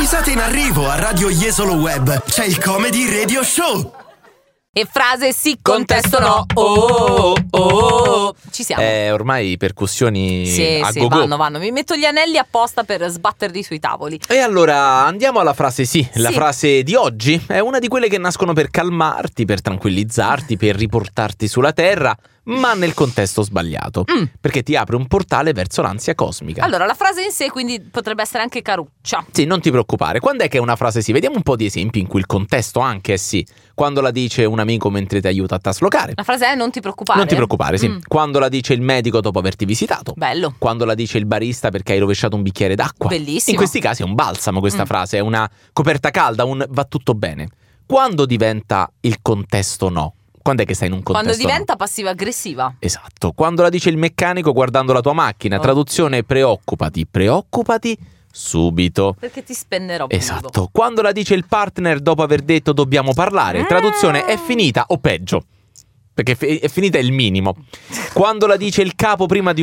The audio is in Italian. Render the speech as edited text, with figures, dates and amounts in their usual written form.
Risate in arrivo a Radio Jesolo Web. C'è il Comedy Radio Show. E frase sì, contesto no. Oh. Ci siamo. Ormai percussioni Sì, a go-go. vanno. Mi metto gli anelli apposta per sbatterli sui tavoli. E allora andiamo alla frase sì. La Sì. frase di oggi è una di quelle che nascono per calmarti, per tranquillizzarti, per riportarti sulla terra, ma nel contesto sbagliato, perché ti apre un portale verso l'ansia cosmica. Allora, la frase in sé quindi potrebbe essere anche caruccia. Sì, non ti preoccupare. Quando è che è una frase sì? Vediamo un po' di esempi in cui il contesto anche è sì. Quando la dice un amico mentre ti aiuta a traslocare. La frase è non ti preoccupare. Non ti preoccupare, sì. Quando la dice il medico dopo averti visitato. Bello. Quando la dice il barista perché hai rovesciato un bicchiere d'acqua. Bellissimo. In questi casi è un balsamo questa frase, è una coperta calda, un va tutto bene. Quando diventa il contesto no? Quando è che stai in un contesto Quando diventa passiva-aggressiva. Esatto. Quando la dice il meccanico guardando la tua macchina. Traduzione preoccupati subito. Perché ti spennerò vivo. Esatto. Quando la dice il partner dopo aver detto dobbiamo parlare. Traduzione è finita o peggio. Perché è finita il minimo. Quando la dice il capo prima di